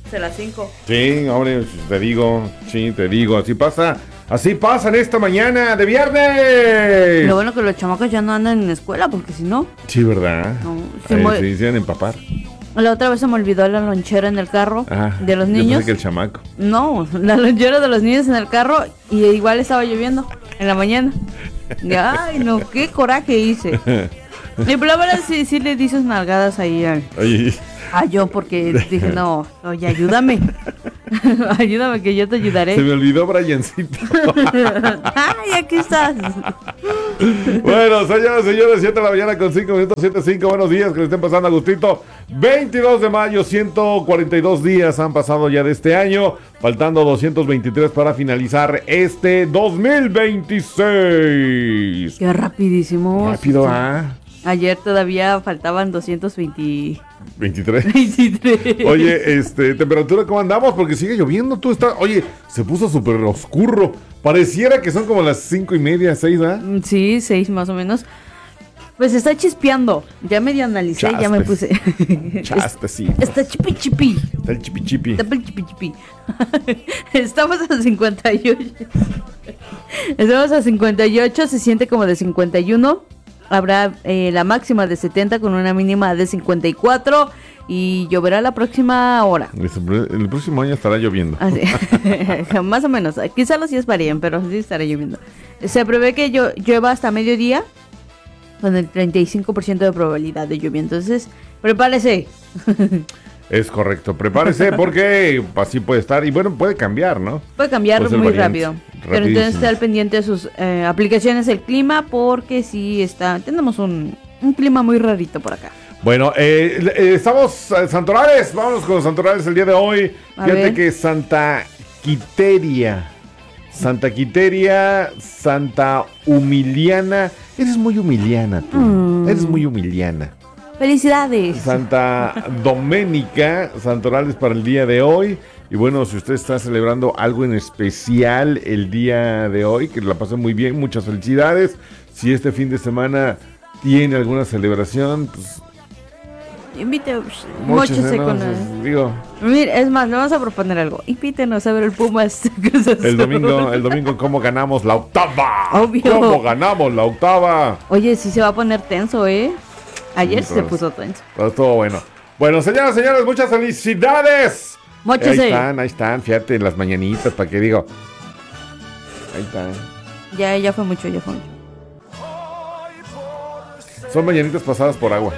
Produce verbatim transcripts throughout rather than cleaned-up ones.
De las cinco. Sí, hombre, te digo, sí, te digo, así pasa, así pasa en esta mañana de viernes. Lo bueno que los chamacos ya no andan en la escuela, porque si no... Sí, ¿verdad? No, se Ahí mo- se hicieron empapar. La otra vez se me olvidó la lonchera en el carro Ah, de los yo niños. pensé que el chamaco. No, la lonchera de los niños en el carro y igual estaba lloviendo en la mañana. Y, ay, no, qué coraje hice. Y la verdad sí, sí le di sus nalgadas ahí a, Oye, a yo porque dije, no, oye, ayúdame. Ayúdame que yo te ayudaré. se me olvidó Briancito. Ay, aquí estás. Bueno, señoras y señores, siete de la mañana con cinco minutos, siete cinco, buenos días, que le estén pasando a gustito. veintidós de mayo, ciento cuarenta y dos días han pasado ya de este año, faltando doscientos veintitrés para finalizar este dos mil veintiséis. Qué rapidísimo. Rápido, ¿ah? Ayer todavía faltaban doscientos veinte... veintitrés. veintitrés. Oye, este, temperatura, ¿cómo andamos? Porque sigue lloviendo, tú estás, oye, se puso súper oscuro. Pareciera que son como las cinco y media, seis, ¿ah? Sí, seis más o menos. Pues está chispeando. Ya medio analicé, Chaspe. ya me puse. Chaspe, sí. Está chipi chipi. Está el chipi chipi. Está el chipi chipi. Estamos a cincuenta y ocho. Estamos a cincuenta y ocho, se siente como de cincuenta y uno. Habrá eh, la máxima de setenta con una mínima de cincuenta y cuatro. Y lloverá la próxima hora. El próximo año estará lloviendo. Así. Más o menos. Quizá los días varíen, pero sí estará lloviendo. Se prevé que llo- llueva hasta mediodía con el treinta y cinco por ciento de probabilidad de lluvia. Entonces, prepárese. Es correcto, prepárese porque así puede estar. Y bueno, puede cambiar, ¿no? Puede cambiar Puede ser muy variante, rápido. Pero rapidísimo. entonces esté al pendiente de sus eh, aplicaciones del clima porque sí está. Tenemos un, un clima muy rarito por acá. Bueno, eh, eh, estamos en Santorales, vámonos con los Santorales el día de hoy. A Fíjate ver. que Santa Quiteria, Santa Quiteria, Santa Humiliana, eres muy humiliana tú, Mm. eres muy humiliana. ¡Felicidades! Santa Doménica, Santorales para el día de hoy. Y bueno, si usted está celebrando algo en especial el día de hoy, que la pase muy bien, muchas felicidades. Si este fin de semana tiene alguna celebración, pues Invite, muchas, móchese ¿no? con Pues, el... digo, Mira, es más, le vamos a proponer algo. Invítenos a ver el Pumas. el domingo, el domingo cómo ganamos la octava. Obvio. ¿Cómo ganamos la octava? Oye, sí se va a poner tenso, ¿eh? Ayer Sí, se pues. puso tenso. Todo estuvo bueno. Bueno, señoras, señores, muchas felicidades. Móchese. Ahí están, ahí están, fíjate, en las mañanitas, para que digo. Ahí están. Ya, ya fue mucho, ya fue mucho. Son mañanitas pasadas por agua.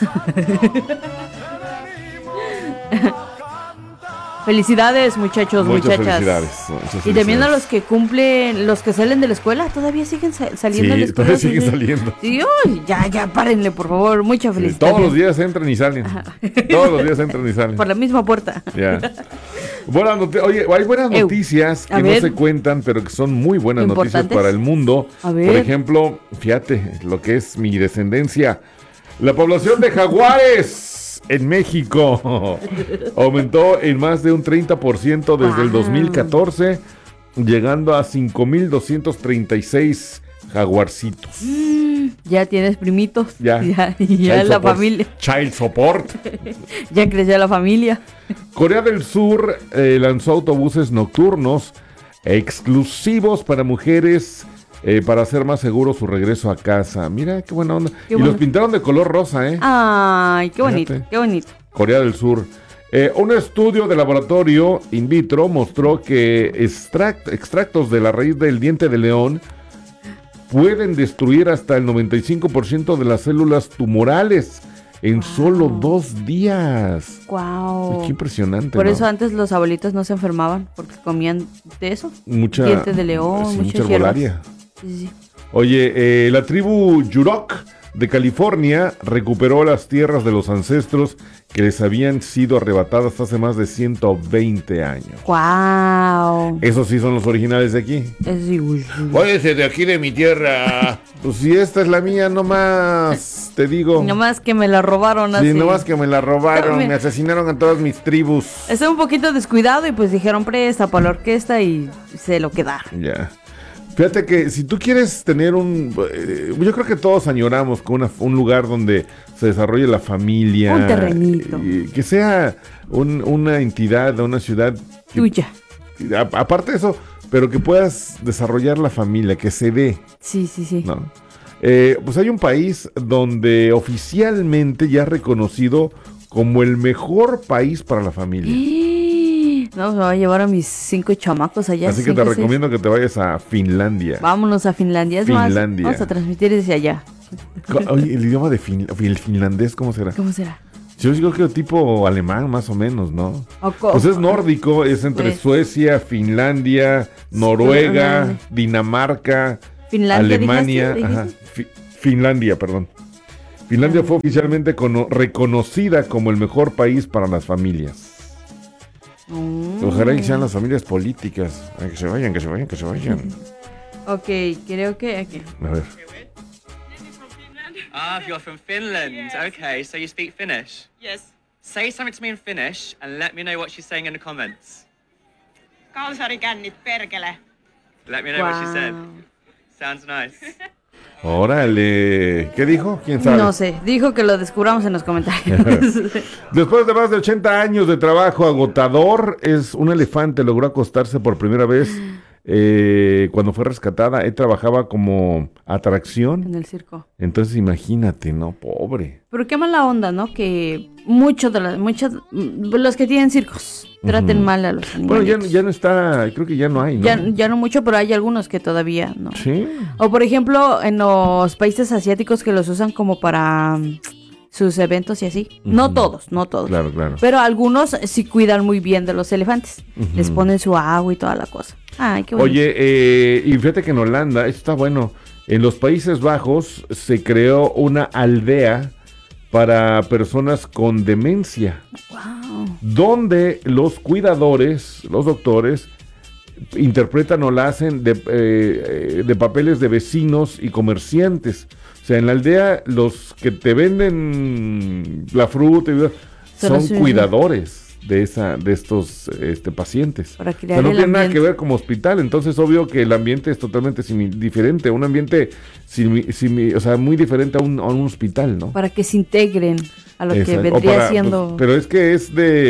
Felicidades, muchachos, Muchas muchachas. felicidades. muchas Y también a felicidades. los que cumplen, los que salen de la escuela, todavía siguen sa- saliendo de la Sí, escuela. todavía siguen sí. saliendo. Sí, uy, ya, ya, párenle, por favor, mucha Sí, felicidad. todos los días entran y salen. Todos los días entran y salen. Por la misma puerta. Ya. Buenas noti- Oye, hay buenas Eu. noticias que A no ver. se cuentan, pero que son muy buenas noticias ¿Importantes? para el mundo. A ver. Por ejemplo, fíjate lo que es mi descendencia. La población de jaguares en México aumentó en más de un treinta por ciento desde el Wow. dos mil catorce, llegando a cinco mil doscientos treinta y seis jaguarcitos. Ya tienes primitos. Ya. Ya, ya Child la support. familia. Child support. Ya creció la familia. Corea del Sur eh, lanzó autobuses nocturnos exclusivos para mujeres eh, para hacer más seguro su regreso a casa. Mira qué buena onda. Qué y bueno. los pintaron de color rosa, ¿eh? Ay, qué bonito, Fíjate. qué bonito. Corea del Sur. Eh, un estudio de laboratorio in vitro mostró que extract- extractos de la raíz del diente de león pueden destruir hasta el noventa y cinco por ciento de las células tumorales en solo dos días. Wow. Qué impresionante. Por ¿no? eso antes los abuelitos no se enfermaban, porque comían de eso. Mucha, diente de león, sí, muchas mucha hierbas. herbolaria. Sí, sí, sí. Oye, eh, la tribu Yurok de California recuperó las tierras de los ancestros que les habían sido arrebatadas hace más de ciento veinte años. Wow. Esos sí son los originales de aquí. Es sí, uy, uy. Váyase de aquí de mi tierra. Pues si esta es la mía, nomás te digo. Nomás que me la robaron así. Sí, nomás que me la robaron, Mira. me asesinaron a todas mis tribus. Estaba un poquito descuidado y pues dijeron presta para la orquesta y se lo quedaron. Ya. Fíjate que si tú quieres tener un... Eh, yo creo que todos añoramos con una, un lugar donde se desarrolle la familia. Un terrenito. Y, que sea un, una entidad, una ciudad... Tuya. Que, a, aparte de eso, pero que puedas desarrollar la familia, que se dé. Sí, sí, sí. ¿No? Eh, pues hay un país donde oficialmente ya es reconocido como el mejor país para la familia. No, me voy a llevar a mis cinco chamacos allá. Así que te recomiendo que te vayas a Finlandia. Vámonos a Finlandia. Es Finlandia. Más, vamos a transmitir desde allá. Oye, el idioma de fin, el finlandés, ¿cómo será? ¿Cómo será? Yo digo que tipo alemán, más o menos, ¿no? O pues es nórdico, es entre pues, Suecia, Finlandia, Noruega, sí, Dinamarca, Finlandia, Alemania. ¿dijiste? Ajá, fi, Finlandia, perdón. Finlandia fue oficialmente cono- reconocida como el mejor país para las familias. Mm. Ojalá que sean las familias políticas. Ay, que se vayan, que se vayan, que se vayan. Ok, creo que aquí. A ver. Ah, you're from Finland. Okay, so you speak Finnish? Yes. Say something to me in Finnish and let me know what she's saying in the comments. Kalsarikännit perkele. Let me know wow. what she said. Sounds nice. Órale, ¿qué dijo? ¿Quién sabe? No sé, dijo que lo descubramos en los comentarios. Después de más de ochenta años de trabajo agotador, es un elefante logró acostarse por primera vez eh, cuando fue rescatada. Él trabajaba como atracción. En el circo. Entonces imagínate, ¿no? Pobre. Pero qué mala onda, ¿no? Que muchos de los, muchos, los que tienen circos traten uh-huh. mal a los animales. Bueno, ya, ya no está, creo que ya no hay, ¿no? Ya, ya no mucho, pero hay algunos que todavía no. Sí. O por ejemplo, en los países asiáticos que los usan como para sus eventos y así. Uh-huh. No todos, no todos. Claro, claro. Pero algunos sí cuidan muy bien de los elefantes. Uh-huh. Les ponen su agua y toda la cosa. Ay, qué bonito. Oye, eh, y fíjate que en Holanda, esto está bueno, en los Países Bajos se creó una aldea para personas con demencia. Wow. Donde los cuidadores, los doctores, interpretan o la hacen de, eh, de papeles de vecinos y comerciantes. O sea, en la aldea los que te venden la fruta y son, son cuidadores de esa de estos este, pacientes. Para crear o sea, no el tiene nada ambiente. que ver como hospital, entonces obvio que el ambiente es totalmente simi- diferente, un ambiente simi- simi- o sea, muy diferente a un, a un hospital, ¿no? Para que se integren a lo Exacto. que vendría para, siendo... Pues, pero es que es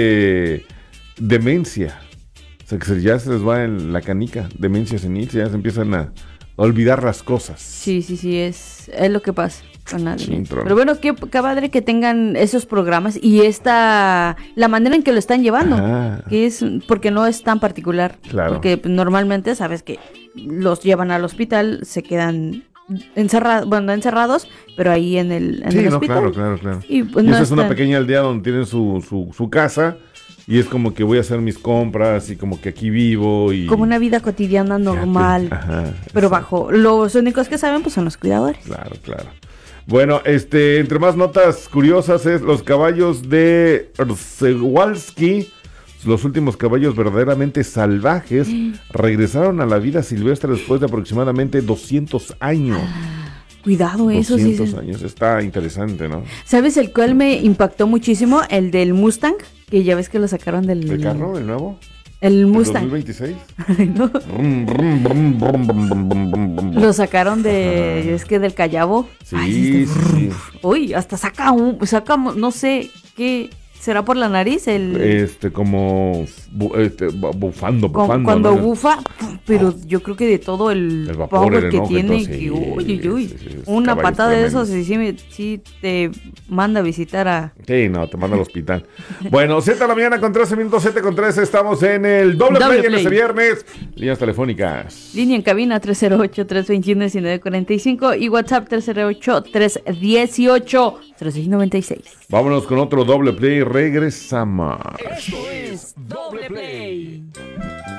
de demencia, o sea, que se, ya se les va en la canica, demencia senil, ya se empiezan a olvidar las cosas. Sí, sí, sí, es, es lo que pasa con la Sí, demencia. Pero bueno, qué, qué padre que tengan esos programas y esta, la manera en que lo están llevando, Ajá. que es, porque no es tan particular. Claro. Porque normalmente, sabes que los llevan al hospital, se quedan encerrados, bueno, no encerrados, pero ahí en el, en sí, el no, hospital. claro, claro, claro. Y, pues, y no esa es una están... pequeña aldea donde tienen su, su, su casa. Y es como que voy a hacer mis compras y como que aquí vivo y... Como una vida cotidiana normal, Ajá, pero exacto. bajo... Los únicos que saben pues son los cuidadores. Claro, claro. Bueno, este, entre más notas curiosas es los caballos de Przewalski, los últimos caballos verdaderamente salvajes, regresaron a la vida silvestre después de aproximadamente doscientos años. Cuidado, eso sí. doscientos años, está interesante, ¿no? ¿Sabes el cual me impactó muchísimo? El del Mustang, que ya ves que lo sacaron del... ¿El carro, el nuevo? El Mustang. ¿dos mil veintiséis? ¿No? Brum, brum, brum, brum, brum, brum, brum, brum, brum. Lo sacaron de... Ajá. Es que del Callao. Sí, Ay, sí, está- sí. Uy, hasta saca un... Saca, no sé, ¿qué? ¿Será por la nariz? El... Este, como bu- este, bu- bufando, Cu- bufando. cuando ¿no? bufa, pero yo creo que de todo el, El vapor, power el que enojo y tiene, todo, que sí, uy, uy, uy, sí, sí, sí, una caballos patada de esos tremendos. y sí, me- sí te manda a visitar a... Sí, no, te manda al hospital. Bueno, siete de la mañana con trece minutos, siete con trece, estamos en el doble, Doble play, en play. este viernes. Líneas telefónicas. Línea en cabina tres cero ocho, tres dos uno, uno nueve cuatro cinco y WhatsApp tres cero ocho, tres uno ocho, cero seis nueve seis. Vámonos con otro doble play, regresamos. Esto